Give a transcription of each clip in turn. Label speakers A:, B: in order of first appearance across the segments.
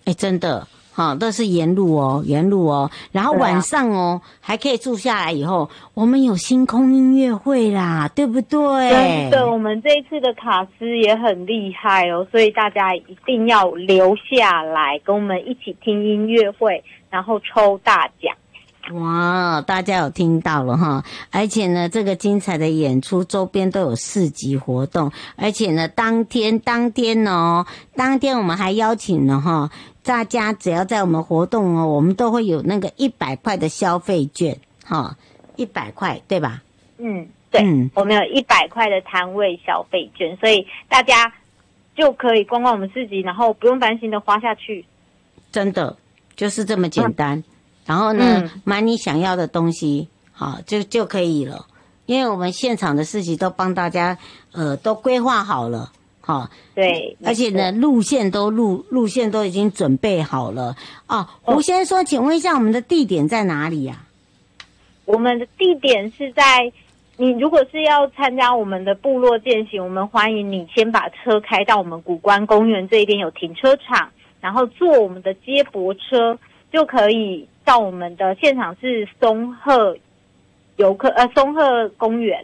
A: 真的。都是沿路哦，然后晚上还可以住下来以后，我们有星空音乐会啦，对不对？
B: 真的，我们这一次的卡司也很厉害哦，所以大家一定要留下来跟我们一起听音乐会，然后抽大奖。
A: 哇，大家有听到了哈！而且呢，这个精彩的演出周边都有市集活动，而且呢，当天我们还邀请了大家只要在我们活动我们都会有那个100块的消费券，100块对吧？
B: 对，我们有100块的摊位消费券，所以大家就可以逛逛我们市集，然后不用担心的花下去。真
A: 的就是这么简单。然后呢，买你想要的东西，就可以了。因为我们现场的市集都帮大家都规划好了。
B: 对，
A: 而且呢，路线都已经准备好了胡先生说，请问一下，我们的地点在哪里呀？
B: 我们的地点是在你如果是要参加我们的部落健行，我们欢迎你先把车开到我们古关公园这边有停车场，然后坐我们的接驳车就可以到我们的现场是松鹤公园。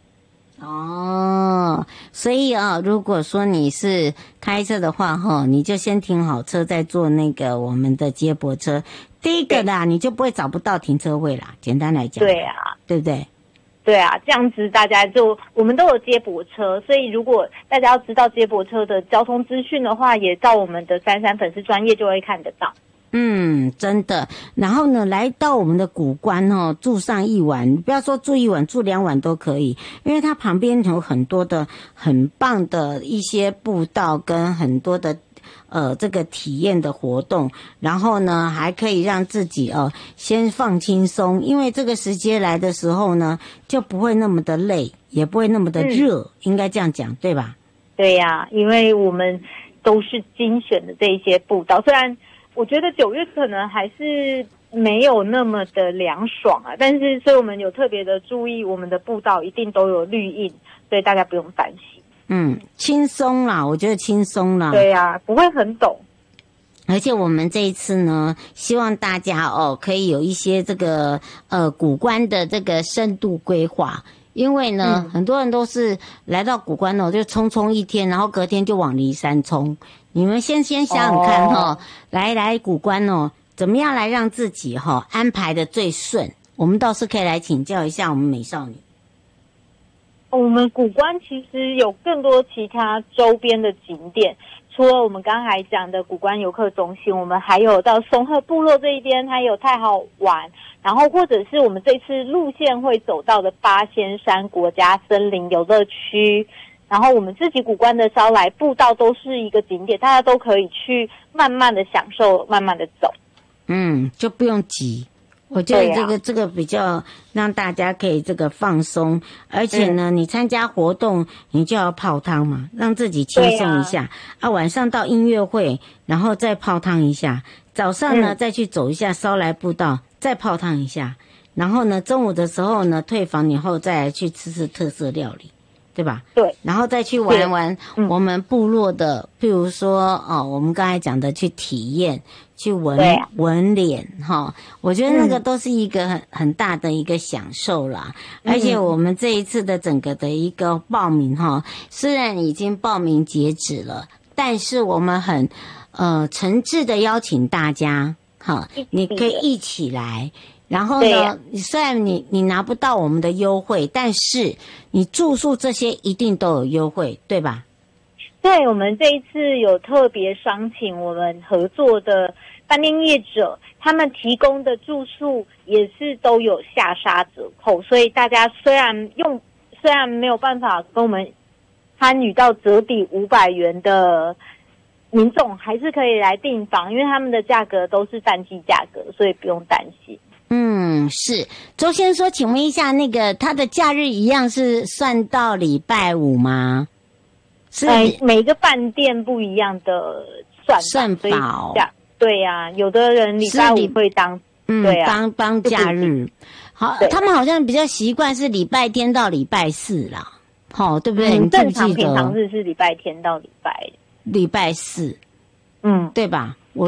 A: 所以如果说你是开车的话你就先停好车，再坐那个我们的接驳车。第一个啦，你就不会找不到停车位啦。简单来讲，
B: 对啊，
A: 对不对？
B: 对啊，这样子大家我们都有接驳车，所以如果大家要知道接驳车的交通资讯的话，也到我们的33粉丝专页就会看得到。
A: 真的。然后呢，来到我们的古关住上一晚，不要说住一晚，住2晚都可以，因为它旁边有很多的很棒的一些步道跟很多的这个体验的活动，然后呢还可以让自己先放轻松，因为这个时间来的时候呢就不会那么的累，也不会那么的热，应该这样讲对吧？对
B: 呀，因为我们都是精选的这一些步道，虽然我觉得9月可能还是没有那么的凉爽但是所以我们有特别的注意，我们的步道一定都有绿荫，所以大家不用担心。
A: 轻松啦，我觉得轻松啦。
B: 对呀，不会很陡。
A: 而且我们这一次呢，希望大家可以有一些这个古关的这个深度规划。因为呢很多人都是来到古关就冲一天，然后隔天就往梨山冲。你们先想想看来古关怎么样来让自己安排的最顺？我们倒是可以来请教一下我们美少女。
B: 我们古关其实有更多其他周边的景点，除了我们刚才讲的古关游客中心，我们还有到松鹤部落这一边，它有太好玩，然后或者是我们这次路线会走到的八仙山国家森林游乐区，然后我们自己古关的烧来步道都是一个景点，大家都可以去慢慢的享受，慢慢的走。
A: 就不用急。我觉得这个比较让大家可以这个放松，而且呢你参加活动你就要泡汤嘛，让自己轻松一下晚上到音乐会，然后再泡汤一下，早上呢再去走一下烧来步道，再泡汤一下，然后呢中午的时候呢退房以后再来去吃特色料理，对吧？
B: 对，
A: 然后再去玩我们部落的，譬如说我们刚才讲的去体验，去闻脸我觉得那个都是一个很大的一个享受啦。而且我们这一次的整个的一个报名虽然已经报名截止了，但是我们很诚挚的邀请大家你可以一起来。然后呢虽然你拿不到我们的优惠，但是你住宿这些一定都有优惠，对吧？
B: 对，我们这一次有特别商请我们合作的饭店业者，他们提供的住宿也是都有下杀折扣，所以大家虽然没有办法跟我们参与到折抵500元的民众，还是可以来订房，因为他们的价格都是淡季价格，所以不用担心。
A: 是。周先生说，请问一下，那个他的假日一样是算到礼拜5吗？是
B: 每个饭店不一样的算法对呀，有的人礼拜5会当对啊，
A: 当假日。好，他们好像比较习惯是礼拜天到礼拜4啦，对不对？你记不记得？
B: 正常平常日是礼拜天到礼拜4，
A: 对吧？